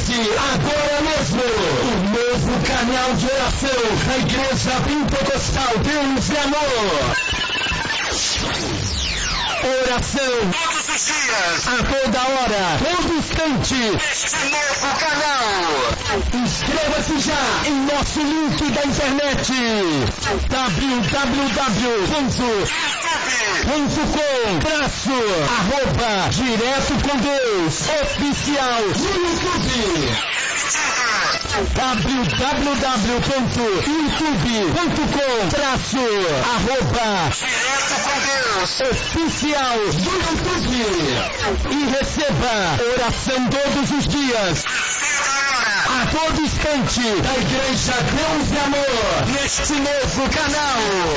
agora mesmo, o novo canal de oração da Igreja Pentecostal Deus e Amor. Oração todos os dias, a toda hora, todo instante, neste novo canal. Inscreva-se já em nosso link da internet www.youtube.com/direto com Deus oficial no YouTube. www.youtube.com/direto com Deus oficial no YouTube. E receba oração todos os dias, a todo instante, da Igreja Deus e Amor, neste novo canal.